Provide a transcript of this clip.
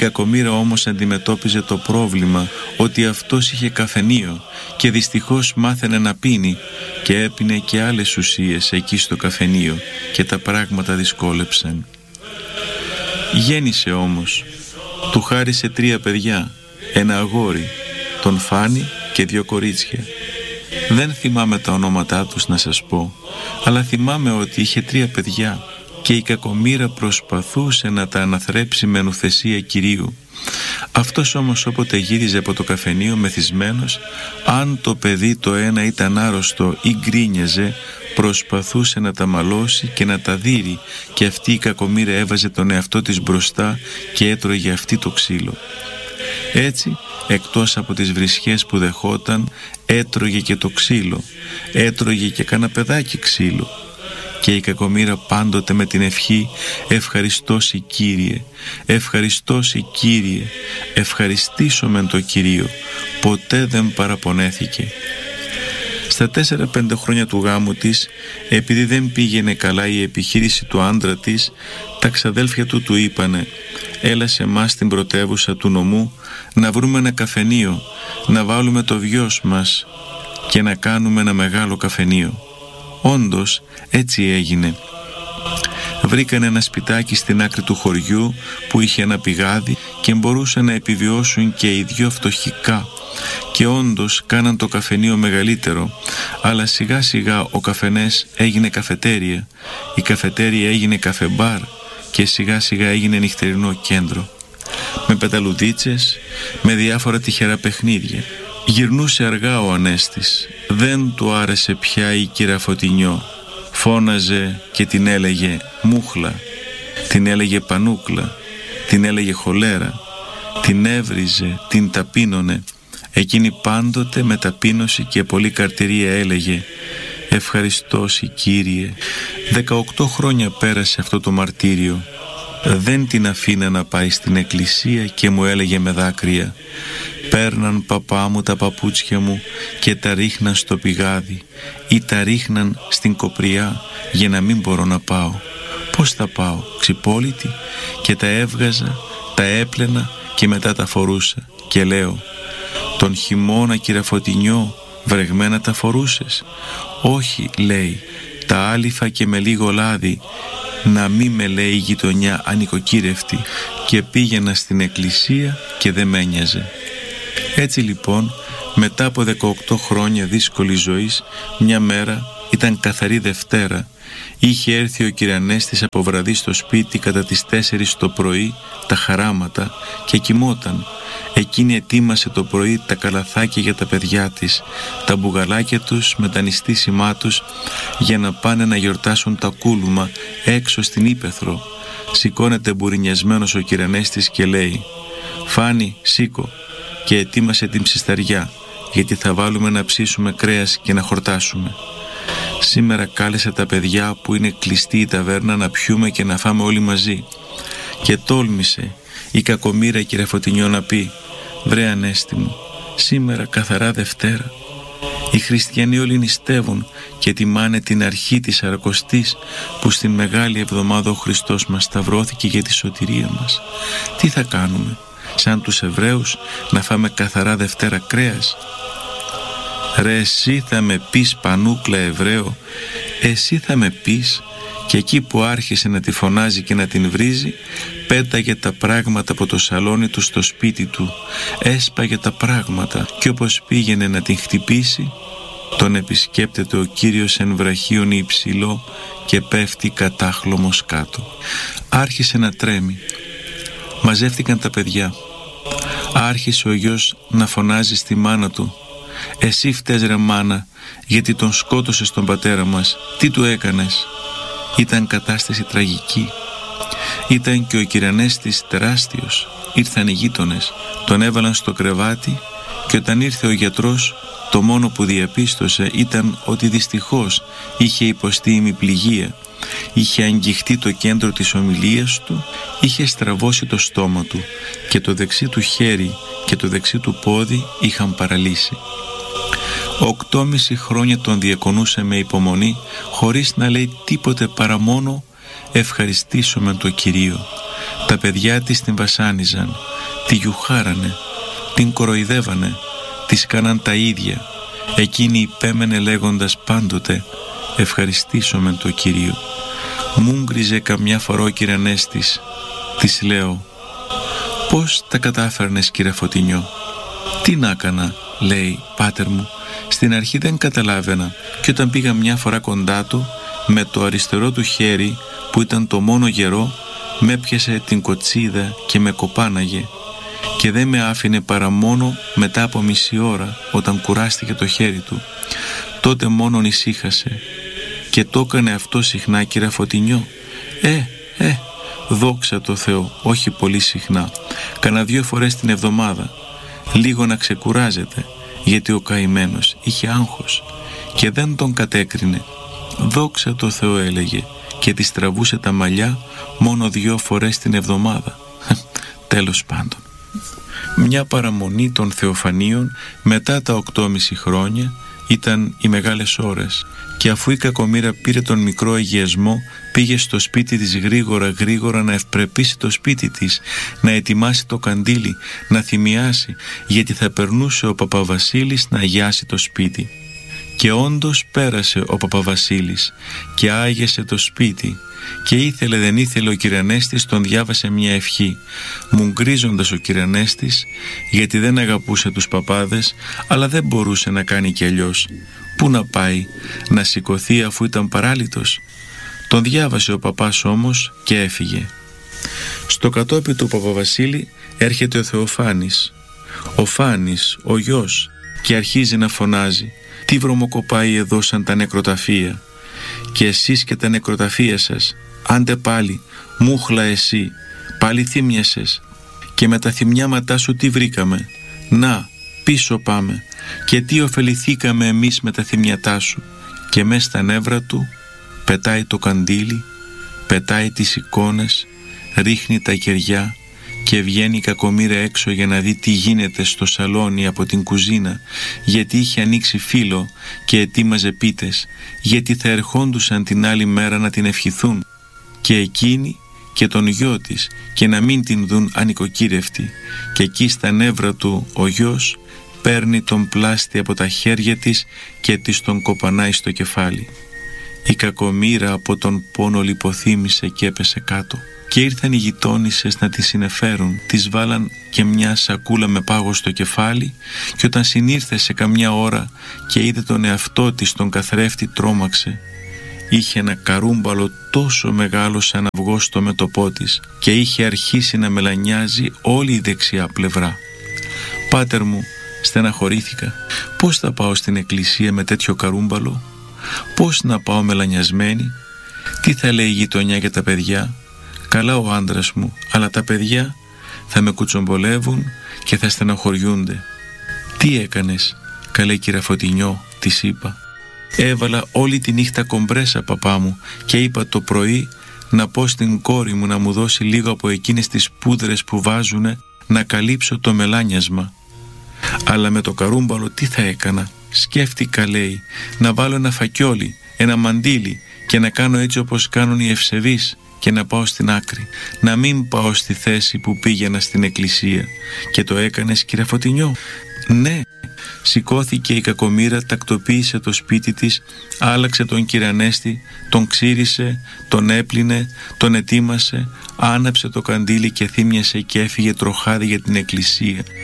κακομοίρα όμως αντιμετώπιζε το πρόβλημα ότι αυτός είχε καφενείο και δυστυχώς μάθαινε να πίνει και έπινε και άλλες ουσίες εκεί στο καφενείο και τα πράγματα δυσκόλεψαν. Γέννησε όμως, του χάρισε 3 παιδιά, ένα αγόρι, τον Φάνη και 2 κορίτσια. Δεν θυμάμαι τα ονόματά τους να σας πω, αλλά θυμάμαι ότι είχε 3 παιδιά και η κακομοίρα προσπαθούσε να τα αναθρέψει με νουθεσία Κυρίου. Αυτός όμως όποτε γύριζε από το καφενείο μεθυσμένος, αν το παιδί το ένα ήταν άρρωστο ή γκρίνιαζε, προσπαθούσε να τα μαλώσει και να τα δείρει και αυτή η κακομοίρα έβαζε τον εαυτό της μπροστά και έτρωγε αυτή το ξύλο. Έτσι, εκτός από τις βρισχές που δεχόταν, έτρωγε και το ξύλο, έτρωγε και κάνα παιδάκι ξύλο. Και η κακομοίρα πάντοτε με την ευχή «Ευχαριστώσει Κύριε, ευχαριστώσει Κύριε, ευχαριστήσω μεν το Κυρίο», ποτέ δεν παραπονέθηκε. Στα 4-5 χρόνια του γάμου της, επειδή δεν πήγαινε καλά η επιχείρηση του άντρα της, τα ξαδέλφια του είπανε «Έλα σε εμάς στην πρωτεύουσα του νομού να βρούμε ένα καφενείο, να βάλουμε το βιός μας και να κάνουμε ένα μεγάλο καφενείο». Όντως έτσι έγινε. Βρήκαν ένα σπιτάκι στην άκρη του χωριού που είχε ένα πηγάδι και μπορούσαν να επιβιώσουν και οι 2 φτωχικά, και όντως κάναν το καφενείο μεγαλύτερο, αλλά σιγά σιγά ο καφενές έγινε καφετέρια, η καφετέρια έγινε καφεμπάρ και σιγά σιγά έγινε νυχτερινό κέντρο, με πεταλουδίτσες, με διάφορα τυχερά παιχνίδια. Γυρνούσε αργά ο Ανέστης, δεν του άρεσε πια η κυρία Φωτεινιό. Φώναζε και την έλεγε μούχλα, την έλεγε πανούκλα, την έλεγε χολέρα, την έβριζε, την ταπείνωνε. Εκείνη πάντοτε με ταπείνωση και πολύ καρτηρία έλεγε «Ευχαριστώσει Κύριε». 18 χρόνια πέρασε αυτό το μαρτύριο. Δεν την αφήνα να πάει στην εκκλησία και μου έλεγε με δάκρυα «Παίρναν παπά μου τα παπούτσια μου και τα ρίχναν στο πηγάδι ή τα ρίχναν στην κοπριά για να μην μπορώ να πάω. Πώς θα πάω, ξυπόλυτη?» Και τα έβγαζα, τα έπλαινα και μετά τα φορούσα και λέω «Τον χειμώνα κυρα Φωτεινιό βρεγμένα τα φορούσες?» «Όχι», λέει, «τα άλυφα και με λίγο λάδι, να μη με λέει η γειτονιά ανοικοκύρευτη», και πήγαινα στην εκκλησία και δεν μ' ένοιαζε. Έτσι λοιπόν, μετά από 18 χρόνια δύσκολης ζωής, μια μέρα, ήταν καθαρή Δευτέρα, είχε έρθει ο Κυρανέστης από βραδύ στο σπίτι κατά τις 4 το πρωί, τα χαράματα, και κοιμόταν. Εκείνη ετοίμασε το πρωί τα καλαθάκια για τα παιδιά της, τα μπουγαλάκια τους με τα νηστίσιμά τους, για να πάνε να γιορτάσουν τα κούλουμα έξω στην ύπαιθρο. Σηκώνεται μπουρινιασμένος ο Κυρανέστης και λέει «Φάνη, σήκω», και ετοίμασε την ψισταριά, γιατί θα βάλουμε να ψήσουμε κρέας και να χορτάσουμε. Σήμερα κάλεσε τα παιδιά που είναι κλειστή η ταβέρνα να πιούμε και να φάμε όλοι μαζί. Και τόλμησε η κακομοίρα κυρία Φωτεινιό να πει «Βρε Ανέστη μου, σήμερα καθαρά Δευτέρα. Οι χριστιανοί όλοι νηστεύουν και τιμάνε την αρχή της Αρακοστής που στην Μεγάλη Εβδομάδα ο Χριστός μας σταυρώθηκε για τη σωτηρία μας. Τι θα κάνουμε, σαν τους Εβραίους, να φάμε καθαρά Δευτέρα κρέας?» «Ρε εσύ θα με πεις πανούκλα Εβραίο, εσύ θα με πεις?» Και εκεί που άρχισε να τη φωνάζει και να την βρίζει, πέταγε τα πράγματα από το σαλόνι του στο σπίτι του, έσπαγε τα πράγματα, και όπως πήγαινε να την χτυπήσει, τον επισκέπτεται ο Κύριος εν βραχίον υψηλό και πέφτει κατάχλωμος κάτω. Άρχισε να τρέμει. Μαζεύτηκαν τα παιδιά. Άρχισε ο γιος να φωνάζει στη μάνα του «Εσύ φταίς ρε μάνα, γιατί τον σκότωσες τον πατέρα μας, τι του έκανες?» Ήταν κατάσταση τραγική. Ήταν και ο Κυρανέστης τεράστιος. Ήρθαν οι γείτονες, τον έβαλαν στο κρεβάτι, και όταν ήρθε ο γιατρός, το μόνο που διαπίστωσε ήταν ότι δυστυχώς είχε υποστεί ημιπληγία. Είχε αγγιχτεί το κέντρο της ομιλίας του, είχε στραβώσει το στόμα του και το δεξί του χέρι και το δεξί του πόδι είχαν παραλύσει. 8,5 χρόνια τον διακονούσε με υπομονή, χωρίς να λέει τίποτε παρά μόνο «Ευχαριστήσω με το Κυρίο». Τα παιδιά της την βασάνιζαν, τη γιουχάρανε, την κοροϊδεύανε, της κάναν τα ίδια. Εκείνη υπέμενε λέγοντας πάντοτε «Ευχαριστήσομεν το Κύριο». Μου γκριζε καμιά φορά ο κυρανές της. Της λέω «Πώς τα κατάφερνες, κύριε Φωτεινιό?» «Τι να έκανα», λέει, «Πάτερ μου, στην αρχή δεν καταλάβαινα και όταν πήγα μια φορά κοντά του, με το αριστερό του χέρι που ήταν το μόνο γερό, με έπιασε την κοτσίδα και με κοπάναγε και δεν με άφηνε παρά μόνο μετά από μισή ώρα όταν κουράστηκε το χέρι του. Τότε μόνον ησύχασε και το έκανε αυτό συχνά, κύριε Φωτεινιό?» Δόξα τω Θεώ, όχι πολύ συχνά, κανένα 2 φορές την εβδομάδα, λίγο να ξεκουράζεται, γιατί ο καημένος είχε άγχος και δεν τον κατέκρινε. «Δόξα τω Θεώ», έλεγε, και της τραβούσε τα μαλλιά μόνο 2 φορές την εβδομάδα. Τέλος πάντων. Μια παραμονή των Θεοφανίων μετά τα 8,5 χρόνια ήταν οι μεγάλες ώρες και αφού η κακομοίρα πήρε τον μικρό αγιασμό, πήγε στο σπίτι της γρήγορα να ευπρεπήσει το σπίτι της, να ετοιμάσει το καντήλι, να θυμιάσει, γιατί θα περνούσε ο Παπαβασίλης να αγιάσει το σπίτι. Και όντως πέρασε ο Παπαβασίλης και άγιασε το σπίτι και ήθελε δεν ήθελε ο κυρανέστης τον διάβασε μια ευχή, μουγκρίζοντας ο κυρανέστης, γιατί δεν αγαπούσε τους παπάδες, αλλά δεν μπορούσε να κάνει κι αλλιώς. Πού να πάει, να σηκωθεί αφού ήταν παράλυτος? Τον διάβασε ο παπάς όμως και έφυγε. Στο κατόπι του Παπαβασίλη έρχεται ο Θεοφάνης, ο Φάνης, ο γιος, και αρχίζει να φωνάζει «Τι βρωμοκοπάει εδώ σαν τα νεκροταφεία? Και εσείς και τα νεκροταφεία σας, άντε πάλι, μούχλα εσύ, πάλι θύμιασες. Και με τα θυμιάματά σου τι βρήκαμε? Να, πίσω πάμε. Και τι ωφεληθήκαμε εμείς με τα θυμιατά σου?» Και μες στα νεύρα του πετάει το καντήλι, πετάει τις εικόνες, ρίχνει τα κεριά και βγαίνει η κακομοίρα έξω για να δει τι γίνεται στο σαλόνι από την κουζίνα, γιατί είχε ανοίξει φύλλο και ετοίμαζε πίτες, γιατί θα ερχόντουσαν την άλλη μέρα να την ευχηθούν και εκείνη και τον γιο της και να μην την δουν ανοικοκύρευτη. Και εκεί στα νεύρα του ο γιος παίρνει τον πλάστη από τα χέρια της και της τον κοπανάει στο κεφάλι. Η κακομοίρα από τον πόνο λιποθύμησε και έπεσε κάτω. Και ήρθαν οι γειτόνισσες να τη συνεφέρουν, της βάλαν και μια σακούλα με πάγο στο κεφάλι και όταν συνήρθε σε καμιά ώρα και είδε τον εαυτό της τον καθρέφτη, τρόμαξε. Είχε ένα καρούμπαλο τόσο μεγάλο σαν αυγό στο μέτωπό της και είχε αρχίσει να μελανιάζει όλη η δεξιά πλευρά. «Πάτερ μου», στεναχωρήθηκα, «πώς θα πάω στην εκκλησία με τέτοιο καρούμπαλο? Πώς να πάω μελανιασμένη? Τι θα λέει η γειτονιά για τα παιδιά? Καλά ο άντρας μου, αλλά τα παιδιά θα με κουτσομπολεύουν και θα στεναχωριούνται». «Τι έκανες, καλέ κύριε Φωτεινιό?» της είπα. «Έβαλα όλη τη νύχτα κομπρέσα, παπά μου, και είπα το πρωί να πω στην κόρη μου να μου δώσει λίγο από εκείνες τις πούδρες που βάζουνε να καλύψω το μελάνιασμα. Αλλά με το καρούμπαλο τι θα έκανα? Σκέφτηκα, λέει, να βάλω ένα φακιόλι, ένα μαντίλι και να κάνω έτσι όπως κάνουν οι ευσεβείς και να πάω στην άκρη, να μην πάω στη θέση που πήγαινα στην εκκλησία». «Και το έκανες, κύριε Φωτεινιό?» «Ναι». Σηκώθηκε η κακομοίρα, τακτοποίησε το σπίτι της, άλλαξε τον κυρανέστη, τον ξύρισε, τον έπλυνε, τον ετοίμασε, άναψε το καντήλι και θύμιασε και έφυγε τροχάδι για την εκκλησία.